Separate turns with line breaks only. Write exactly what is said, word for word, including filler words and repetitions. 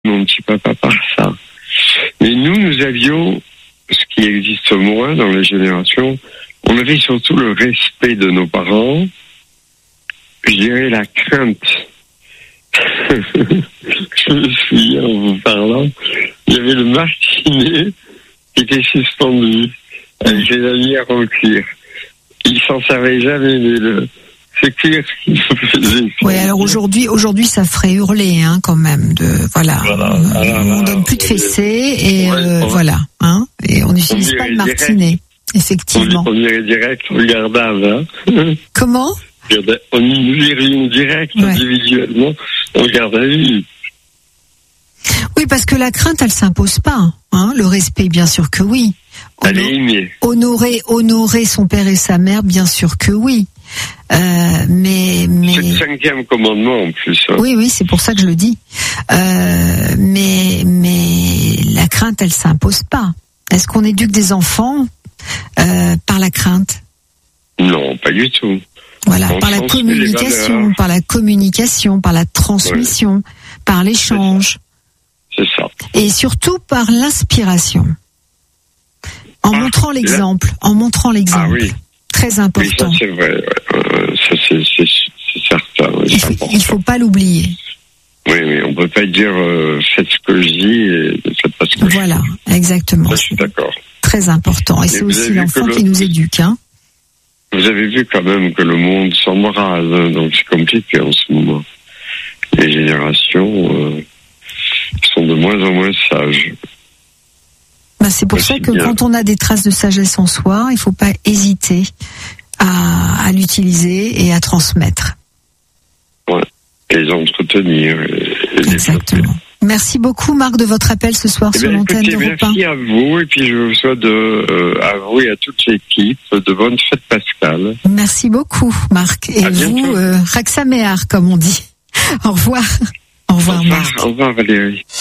mon petit papa par ça. Mais nous, nous avions, ce qui existe moins dans les générations, on avait surtout le respect de nos parents, je dirais la crainte. Je me souviens en vous parlant, il y avait le martinet qui était suspendu avec les lanières en cuir. Il s'en servait jamais, mais le, ce cuir qui me faisait.
Oui, alors aujourd'hui, aujourd'hui, ça ferait hurler, hein, quand même. De voilà, voilà on, alors, on donne plus de fessées et ouais, euh, voilà, hein, et on n'utilise pas le martinet, direct. Effectivement.
On dirait direct, regardable, hein.
Comment?
On irait direct, ouais. Individuellement, on regarde à vue.
Oui, parce que la crainte, elle s'impose pas. Hein. Le respect, bien sûr que oui. Honor- honorer, honorer son père et sa mère, bien sûr que oui. Euh, mais, mais...
C'est le cinquième commandement en plus. Hein.
Oui, oui, c'est pour ça que je le dis. Euh, mais, mais la crainte, elle s'impose pas. Est-ce qu'on éduque des enfants euh, par la crainte?
Non, pas du tout.
Voilà, on par la communication, par la communication, par la transmission, ouais. Par l'échange.
C'est ça.
Et surtout par l'inspiration. En ah, montrant l'exemple, là... en montrant l'exemple. Ah oui. Très important.
Oui, ça c'est vrai. Euh, ça c'est, c'est, c'est certain. Oui,
il, faut,
c'est
il faut pas l'oublier.
Oui, mais on peut pas dire euh, faites ce que je dis et ne faites pas ce que
voilà,
je dis.
Voilà, exactement.
Ça, je suis d'accord.
Très important. Et, et c'est aussi l'enfant le... qui nous éduque, hein.
Vous avez vu quand même que le monde s'embrase, hein, donc c'est compliqué en ce moment. Les générations euh, sont de moins en moins sages.
Bah c'est pour Aussi ça que bien. Quand on a des traces de sagesse en soi, il ne faut pas hésiter à, à l'utiliser et à transmettre.
Ouais, et les entretenir. Et, et
Exactement. Développer. Merci beaucoup Marc de votre appel ce soir eh sur l'antenne de Europe un.
Merci à vous et puis je vous souhaite de, euh, à vous et à toute l'équipe de bonnes fêtes pascales.
Merci beaucoup Marc et
à
vous euh, Raksaméar comme on dit. Au revoir. Au revoir,
au revoir
Marc.
Au revoir Valérie.